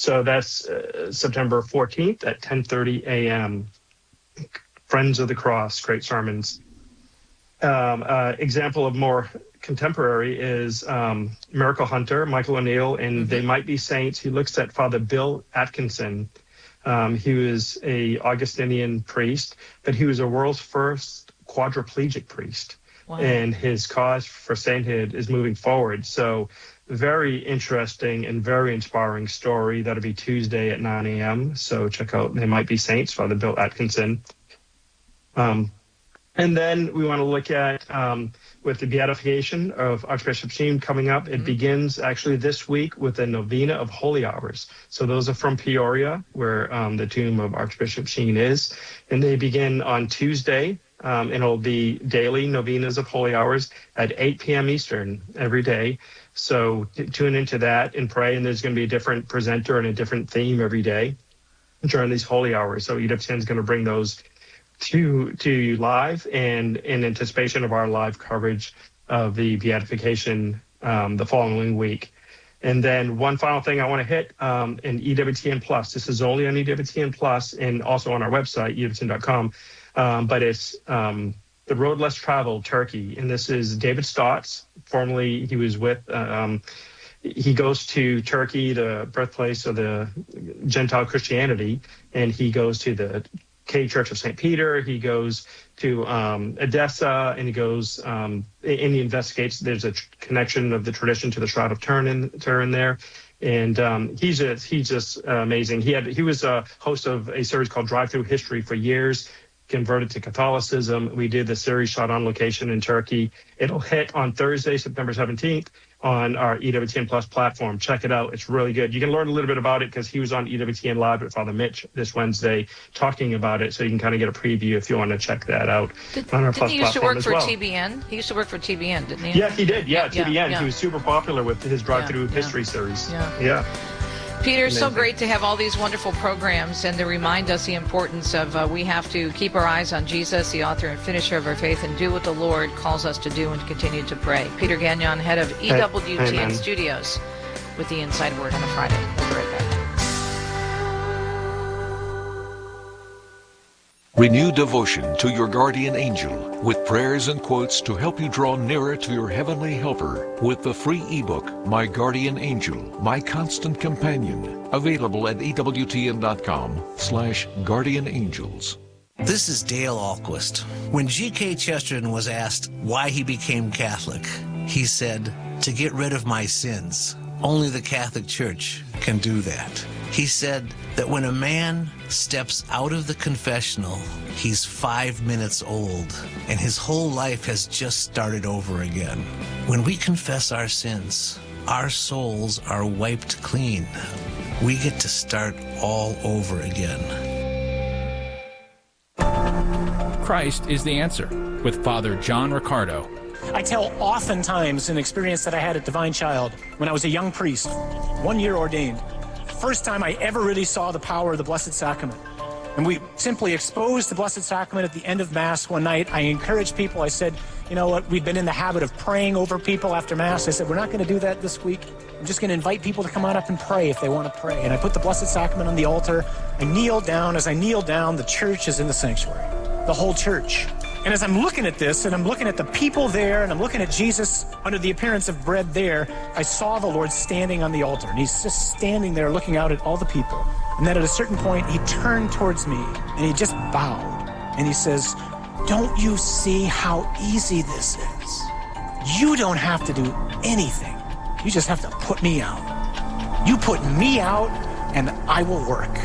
So that's September 14th at 10:30 a.m. Friends of the Cross, great sermons. Example of more contemporary is Miracle Hunter, Michael O'Neill, and They Might Be Saints. He looks at Father Bill Atkinson. He was a Augustinian priest, but he was a world's first quadriplegic priest. Wow. And his cause for sainthood is moving forward. So very interesting and very inspiring story. That'll be Tuesday at 9 a.m. So check out They Might Be Saints, Father Bill Atkinson. And then we want to look at with the beatification of Archbishop Sheen coming up. It begins actually this week with a novena of holy hours. So those are from Peoria, where the tomb of Archbishop Sheen is. And they begin on Tuesday, and it'll be daily novenas of holy hours at 8 p.m. Eastern every day. So tune into that and pray. And there's going to be a different presenter and a different theme every day during these holy hours. So EWTN is going to bring those to you live, and in anticipation of our live coverage of the beatification the following week. And then one final thing I want to hit in EWTN Plus. This is only on EWTN Plus and also on our website, EWTN.com. But it's The Road Less Traveled, Turkey. And this is David Stotts. Formerly, he was with, he goes to Turkey, the birthplace of the Gentile Christianity, and he goes to the K Church of St. Peter. He goes to Edessa, and he goes and he investigates. There's a connection of the tradition to the Shroud of Turin there, and he's just amazing. He was a host of a series called Drive Through History for years. Converted to Catholicism. We did the series shot on location in Turkey. It'll hit on Thursday, September 17th on our EWTN Plus platform. Check it out. It's really good. You can learn a little bit about it because he was on EWTN Live with Father Mitch this Wednesday talking about it, so you can kind of get a preview if you want to check that out on our Plus platform as well. He used to work for TBN? He used to work for TBN, didn't he? Yeah, he did. Yeah, TBN. Yeah. He was super popular with his Drive Through History series. Yeah. Peter, it's so great to have all these wonderful programs and to remind us the importance of we have to keep our eyes on Jesus, the author and finisher of our faith, and do what the Lord calls us to do and continue to pray. Peter Gagnon, head of EWTN Studios, with the Inside Word on a Friday. We'll be right back. Renew devotion to your guardian angel with prayers and quotes to help you draw nearer to your heavenly helper with the free ebook, My Guardian Angel, My Constant Companion, available at EWTN.com/guardianangels. This is Dale Ahlquist. When G.K. Chesterton was asked why he became Catholic, he said, "To get rid of my sins. Only the Catholic Church can do that." He said that when a man steps out of the confessional, he's 5 minutes old, and his whole life has just started over again. When we confess our sins, our souls are wiped clean. We get to start all over again. Christ is the answer, with Father John Riccardo. I tell oftentimes an experience that I had at Divine Child when I was a young priest, 1 year ordained. First time I ever really saw the power of the Blessed Sacrament. And we simply exposed the Blessed Sacrament at the end of Mass one night. I encouraged people. I said, you know what, we've been in the habit of praying over people after Mass. I said, we're not going to do that this week. I'm just going to invite people to come on up and pray if they want to pray. And I put the Blessed Sacrament on the altar. I kneeled down. As I kneeled down, the church is in the sanctuary, the whole church. And as I'm looking at this, and I'm looking at the people there, and I'm looking at Jesus under the appearance of bread there, I saw the Lord standing on the altar. And he's just standing there looking out at all the people. And then at a certain point, he turned towards me, and he just bowed. And he says, "Don't you see how easy this is? You don't have to do anything. You just have to put me out. You put me out, and I will work."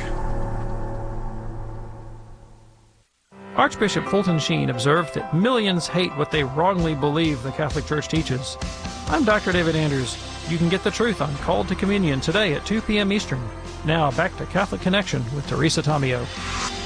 Archbishop Fulton Sheen observed that millions hate what they wrongly believe the Catholic Church teaches. I'm Dr. David Anders. You can get the truth on Called to Communion today at 2 p.m. Eastern. Now back to Catholic Connection with Teresa Tomeo.